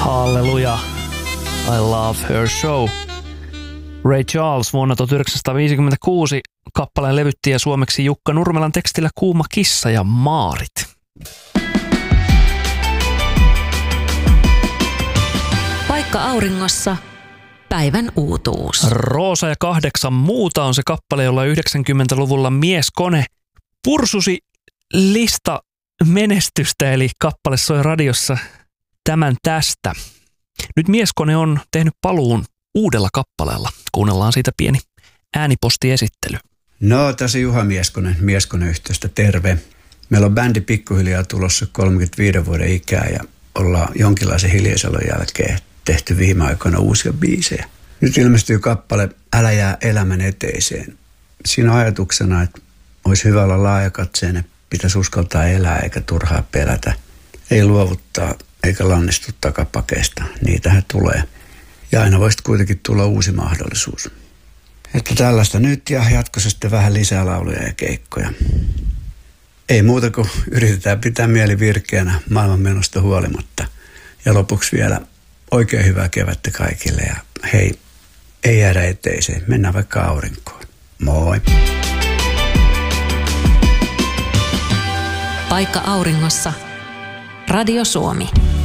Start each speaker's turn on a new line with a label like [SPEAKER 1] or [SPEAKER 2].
[SPEAKER 1] Halleluja. I love her show. Ray Charles vuonna 1956 kappaleen levytti ja suomeksi Jukka Nurmelan tekstillä Kuuma kissa ja Maarit.
[SPEAKER 2] Paikka auringossa. Päivän uutuus.
[SPEAKER 1] Roosa ja 8 muuta on se kappale, jolla 90-luvulla Mieskone pursusi lista menestystä, eli kappale soi radiossa Tämän tästä. Nyt Mieskone on tehnyt paluun uudella kappaleella. Kuunnellaan siitä pieni äänipostiesittely.
[SPEAKER 3] No, tässä Juha Mieskone-yhteystä terve. Meillä on bändi pikkuhiljaa tulossa 35 vuoden ikää ja ollaan jonkinlaisen hiljaiselon jälkeen tehty viime aikoina uusia biisejä. Nyt ilmestyy kappale Älä jää elämän eteiseen. Siinä on ajatuksena, että olisi hyvä olla laajakatseinen, pitäisi uskaltaa elää eikä turhaa pelätä. Ei luovuttaa eikä lannistu takapakeista, niitähän tulee. Ja aina voisi kuitenkin tulla uusi mahdollisuus. Että tällaista nyt ja jatkossa sitten vähän lisää lauluja ja keikkoja. Ei muuta kuin yritetään pitää mieli virkeänä maailmanmenosta huolimatta. Ja lopuksi vielä oikein hyvää kevättä kaikille ja hei, ei jäädä eteiseen, mennään vaikka aurinkoon. Moi!
[SPEAKER 2] Paikka auringossa. Radio Suomi.